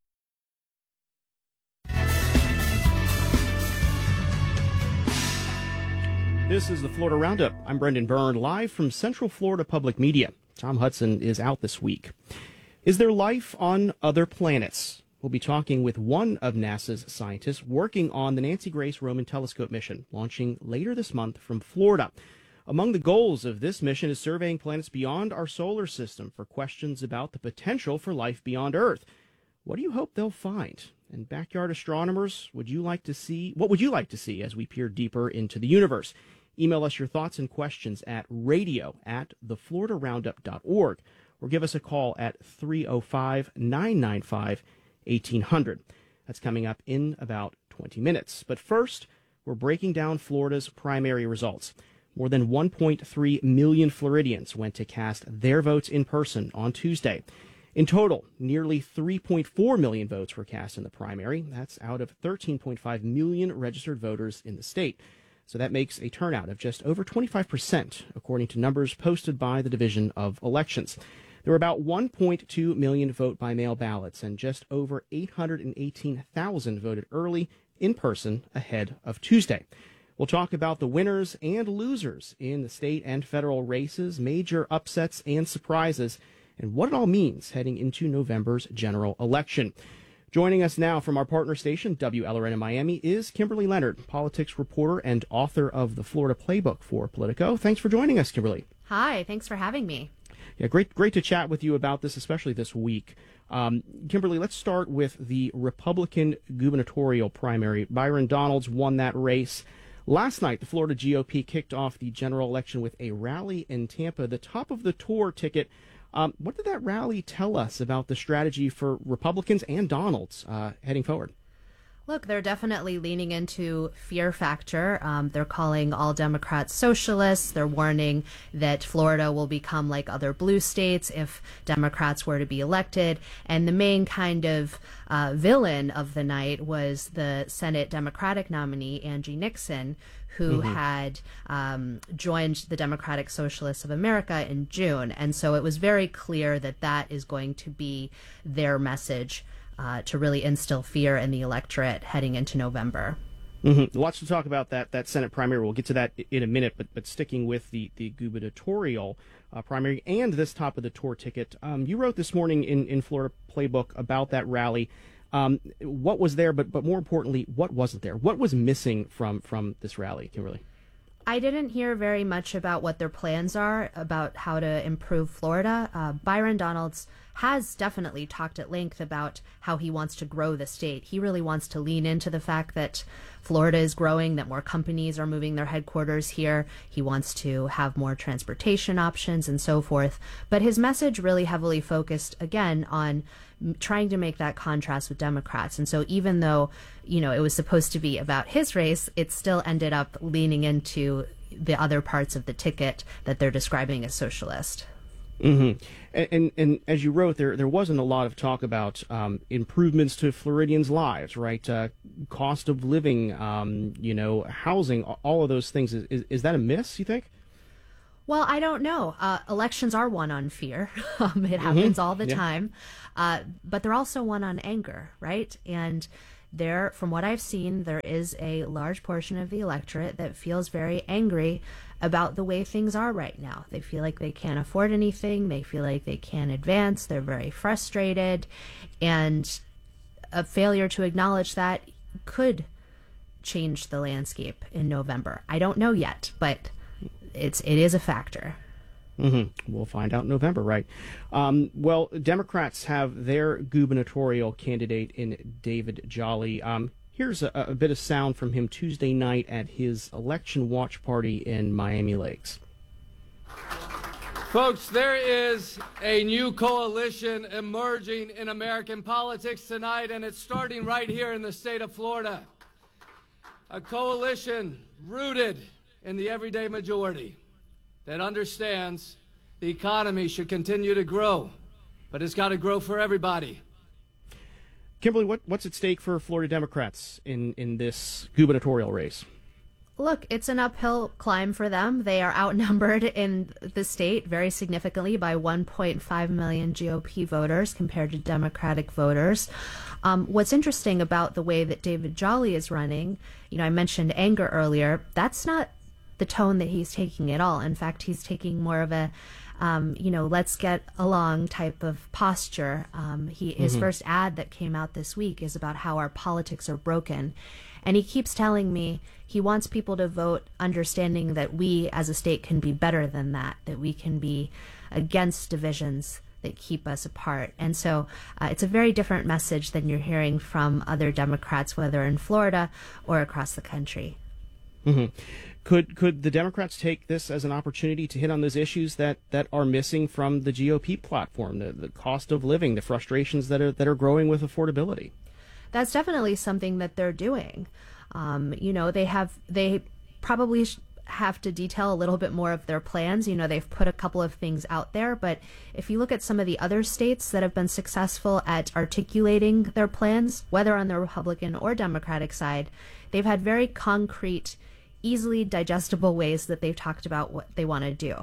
This is the Florida Roundup. I'm Brendan Byrne, live from Central Florida Public Media. Tom Hudson is out this week. Is there life on other planets? We'll be talking with one of NASA's scientists working on the Nancy Grace Roman Telescope mission, launching later this month from Florida. Among the goals of this mission is surveying planets beyond our solar system for questions about the potential for life beyond Earth. What do you hope they'll find? And backyard astronomers, what would you like to see as we peer deeper into the universe? Email us your thoughts and questions at radio@thefloridaroundup.org or give us a call at 305-995-1800. That's coming up in about 20 minutes. But first, we're breaking down Florida's primary results. More than 1.3 million Floridians went to cast their votes in person on Tuesday. In total, nearly 3.4 million votes were cast in the primary. That's out of 13.5 million registered voters in the state. So that makes a turnout of just over 25%, according to numbers posted by the Division of Elections. There were about 1.2 million vote-by-mail ballots, and just over 818,000 voted early in person ahead of Tuesday. We'll talk about the winners and losers in the state and federal races, major upsets and surprises, and what it all means heading into November's general election. Joining us now from our partner station, WLRN in Miami, is Kimberly Leonard, politics reporter and author of the Florida Playbook for Politico. Thanks for joining us, Kimberly. Hi, thanks for having me. Yeah, great to chat with you about this, especially this week. Kimberly, let's start with the Republican gubernatorial primary. Byron Donalds won that race. Last night, the Florida GOP kicked off the general election with a rally in Tampa, the top of the tour ticket. What did that rally tell us about the strategy for Republicans and Donalds heading forward? Look, they're definitely leaning into fear factor. They're calling all Democrats socialists. They're warning that Florida will become like other blue states if Democrats were to be elected. And the main kind of villain of the night was the Senate Democratic nominee, Angie Nixon, who had joined the Democratic Socialists of America in June. And so it was very clear that that is going to be their message to really instill fear in the electorate heading into November. Lots to talk about that Senate primary. We'll get to that in a minute, but sticking with the gubernatorial primary and this top of the tour ticket, you wrote this morning in Florida Playbook about that rally. What was there, but more importantly, what wasn't there? What was missing from this rally, Kimberly? I didn't hear very much about what their plans are about how to improve Florida. Byron Donalds has definitely talked at length about how he wants to grow the state. He really wants to lean into the fact that Florida is growing, that more companies are moving their headquarters here. He wants to have more transportation options and so forth. But his message really heavily focused, again, on trying to make that contrast with Democrats. And so even though, it was supposed to be about his race, it still ended up leaning into the other parts of the ticket that they're describing as socialist. Mm-hmm. And as you wrote, there wasn't a lot of talk about improvements to Floridians' lives, right? Cost of living, housing, all of those things. Is that a miss, you think? Well, I don't know. Elections are won on fear. It happens all the time. But they're also won on anger, right? And from what I've seen, there is a large portion of the electorate that feels very angry about the way things are right now. They feel like they can't afford anything. They feel like they can't advance. They're very frustrated. And a failure to acknowledge that could change the landscape in November. I don't know yet, but it is a factor. Mm-hmm. We'll find out in November, right? Well, Democrats have their gubernatorial candidate in David Jolly. Here's a bit of sound from him Tuesday night at his election watch party in Miami Lakes. Folks, there is a new coalition emerging in American politics tonight, and it's starting right here in the state of Florida. A coalition rooted in the everyday majority that understands the economy should continue to grow, but it's got to grow for everybody. Kimberly, what's at stake for Florida Democrats in this gubernatorial race? Look, it's an uphill climb for them. They are outnumbered in the state very significantly by 1.5 million GOP voters compared to Democratic voters. What's interesting about the way that David Jolly is running, I mentioned anger earlier, that's not the tone that he's taking at all. In fact, he's taking more of a let's get along type of posture. His first ad that came out this week is about how our politics are broken. And he keeps telling me he wants people to vote understanding that we as a state can be better than that we can be against divisions that keep us apart. And so it's a very different message than you're hearing from other Democrats, whether in Florida or across the country. Mm-hmm. Could the Democrats take this as an opportunity to hit on those issues that are missing from the GOP platform, the cost of living, the frustrations that are growing with affordability? That's definitely something that they're doing. They probably have to detail a little bit more of their plans. They've put a couple of things out there, but if you look at some of the other states that have been successful at articulating their plans, whether on the Republican or Democratic side, they've had very concrete, easily digestible ways that they've talked about what they want to do.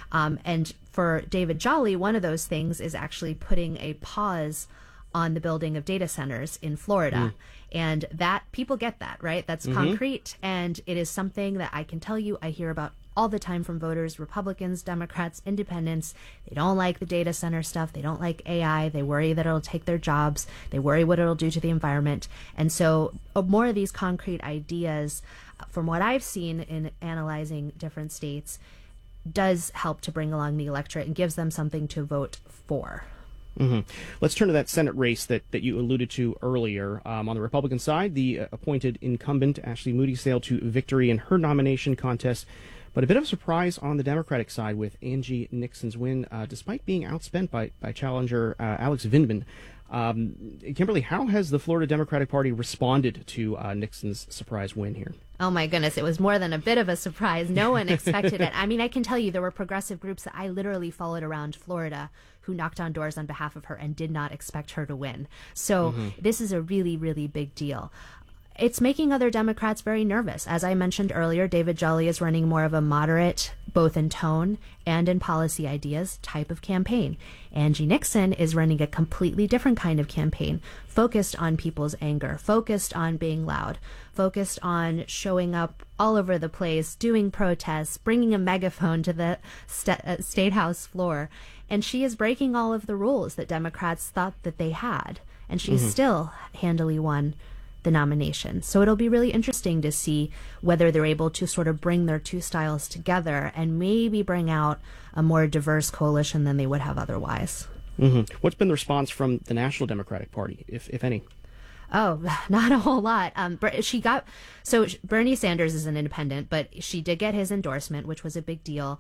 And for David Jolly, one of those things is actually putting a pause on the building of data centers in Florida. And that people get that, right? That's concrete. And it is something that I can tell you I hear about all the time from voters, Republicans, Democrats, independents. They don't like the data center stuff. They don't like AI. They worry that it'll take their jobs. They worry what it'll do to the environment. And so more of these concrete ideas, from what I've seen in analyzing different states, does help to bring along the electorate and gives them something to vote for. Mm-hmm. Let's turn to that Senate race that you alluded to earlier. On the Republican side, the appointed incumbent Ashley Moody sailed to victory in her nomination contest, but a bit of a surprise on the Democratic side with Angie Nixon's win, despite being outspent by challenger Alex Vindman. Kimberly, how has the Florida Democratic Party responded to Nixon's surprise win here? Oh my goodness, it was more than a bit of a surprise. No one expected it. I mean, I can tell you there were progressive groups that I literally followed around Florida who knocked on doors on behalf of her and did not expect her to win. So this is a really, really big deal. It's making other Democrats very nervous. As I mentioned earlier, David Jolly is running more of a moderate, both in tone and in policy ideas, type of campaign. Angie Nixon is running a completely different kind of campaign, focused on people's anger, focused on being loud, focused on showing up all over the place, doing protests, bringing a megaphone to the State House floor. And she is breaking all of the rules that Democrats thought that they had. And she still handily won the nomination. So it'll be really interesting to see whether they're able to sort of bring their two styles together and maybe bring out a more diverse coalition than they would have otherwise. What's been the response from the National Democratic Party, if any? Oh, not a whole lot. Bernie Sanders is an independent, but she did get his endorsement, which was a big deal.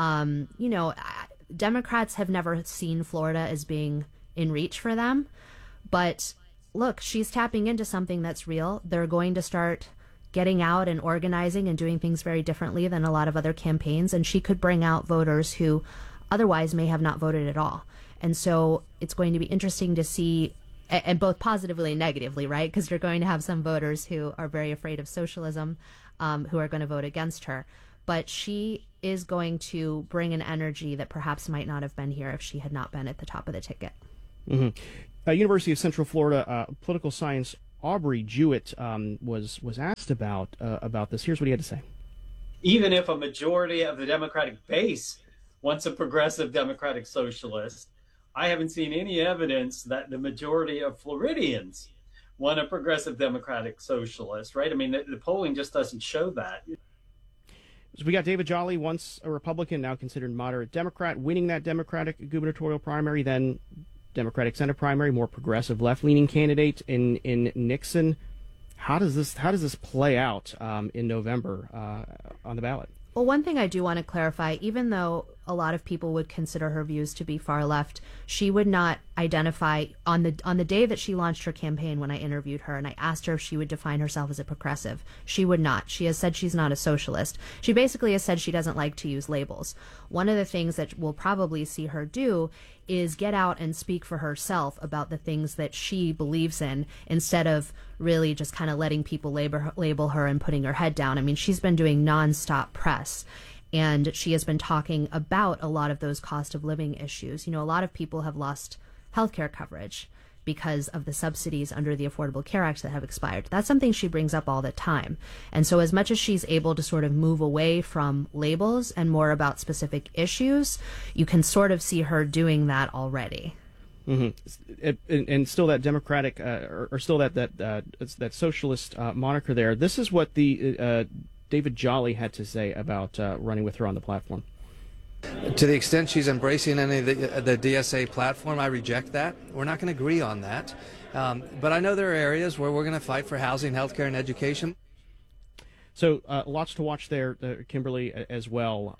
Democrats have never seen Florida as being in reach for them. But look, she's tapping into something that's real. They're going to start getting out and organizing and doing things very differently than a lot of other campaigns. And she could bring out voters who otherwise may have not voted at all. And so it's going to be interesting to see, and both positively and negatively, right? Because you're going to have some voters who are very afraid of socialism, who are going to vote against her. But she is going to bring an energy that perhaps might not have been here if she had not been at the top of the ticket. University of Central Florida political science Aubrey Jewett was asked about this. Here's what he had to say. Even if a majority of the Democratic base wants a progressive Democratic Socialist, I haven't seen any evidence that the majority of Floridians want a progressive Democratic Socialist, right? I mean, the polling just doesn't show that. So we got David Jolly, once a Republican, now considered moderate Democrat, winning that Democratic gubernatorial primary, then Democratic Senate primary, more progressive left-leaning candidate in Nixon. How does this play out in November on the ballot? Well, one thing I do want to clarify, even though a lot of people would consider her views to be far left, she would not identify on the day that she launched her campaign. When I interviewed her and I asked her if she would define herself as a progressive, she would not. She has said she's not a socialist. She basically has said she doesn't like to use labels. One of the things that we'll probably see her do is get out and speak for herself about the things that she believes in, instead of really just kind of letting people label her and putting her head down. I mean, she's been doing nonstop press, and she has been talking about a lot of those cost of living issues. You know, a lot of people have lost healthcare coverage because of the subsidies under the Affordable Care Act that have expired. That's something she brings up all the time. And so as much as she's able to sort of move away from labels and more about specific issues, you can sort of see her doing that already. And still that Democratic, or still that socialist moniker there. This is what the David Jolly had to say about running with her on the platform. To the extent she's embracing any of the DSA platform, I reject that. We're not going to agree on that. But I know there are areas where we're going to fight for housing, healthcare, and education. So lots to watch there, Kimberly, as well.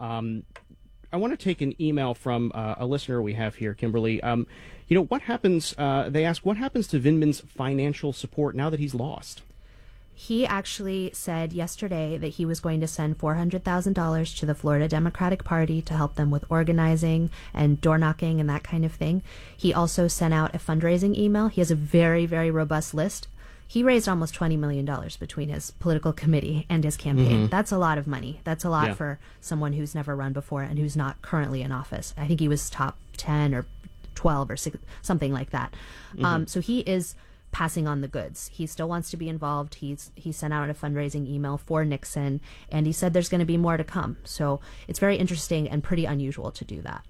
I want to take an email from a listener we have here, Kimberly. What happens, they ask, what happens to Vindman's financial support now that he's lost? He actually said yesterday that he was going to send $400,000 to the Florida Democratic Party to help them with organizing and door knocking and that kind of thing. He also sent out a fundraising email. He has a very, very robust list. He raised almost $20 million between his political committee and his campaign. That's a lot of money. That's a lot for someone who's never run before and who's not currently in office. I think he was top 10 or 12 or 6, something like that. So he is passing on the goods. He still wants to be involved. He sent out a fundraising email for Nixon, and he said there's going to be more to come. So it's very interesting and pretty unusual to do that.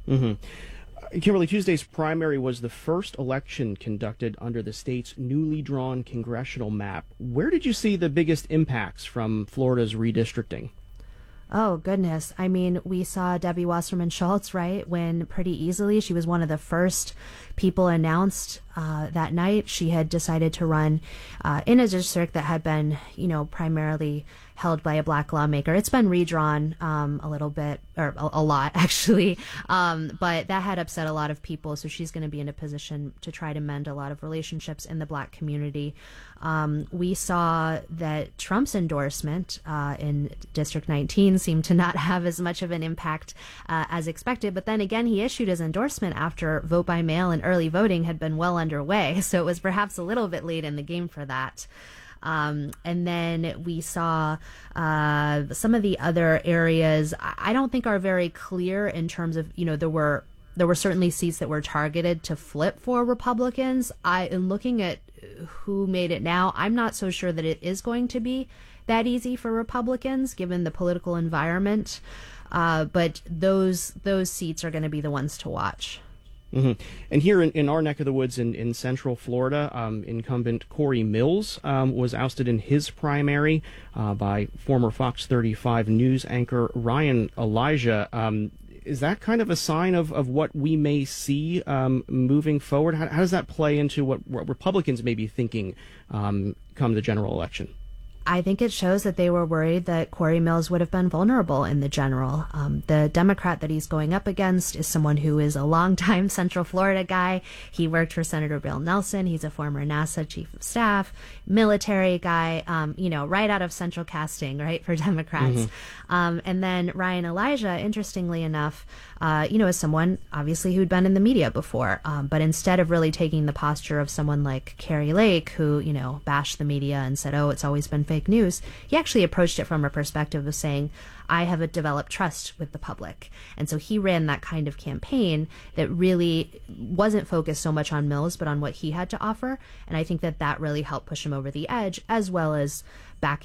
Kimberly, Tuesday's primary was the first election conducted under the state's newly drawn congressional map. Where did you see the biggest impacts from Florida's redistricting? Oh, goodness. I mean, we saw Debbie Wasserman Schultz, right, win pretty easily. She was one of the first people announced that night. She had decided to run in a district that had been, primarily held by a black lawmaker. It's been redrawn a little bit, or a lot, actually, but that had upset a lot of people, so she's going to be in a position to try to mend a lot of relationships in the black community. We saw that Trump's endorsement in District 19 seemed to not have as much of an impact as expected, but then again, he issued his endorsement after vote by mail and early voting had been well underway, so it was perhaps a little bit late in the game for that. And then we saw some of the other areas I don't think are very clear in terms of, there were certainly seats that were targeted to flip for Republicans. In looking at who made it now, I'm not so sure that it is going to be that easy for Republicans given the political environment. But those seats are going to be the ones to watch. And here in our neck of the woods in Central Florida, incumbent Corey Mills was ousted in his primary by former Fox 35 news anchor Ryan Elijah. Is that kind of a sign of what we may see moving forward? How does that play into what Republicans may be thinking come the general election? I think it shows that they were worried that Corey Mills would have been vulnerable in the general. The Democrat that he's going up against is someone who is a longtime Central Florida guy. He worked for Senator Bill Nelson. He's a former NASA chief of staff, military guy, right out of central casting, right, for Democrats. And then Ryan Elijah, interestingly enough, is someone obviously who'd been in the media before, but instead of really taking the posture of someone like Carrie Lake, who, bashed the media and said, oh, it's always been fake news, he actually approached it from a perspective of saying, I have developed trust with the public. And so he ran that kind of campaign that really wasn't focused so much on Mills, but on what he had to offer. And I think that really helped push him over the edge, as well as back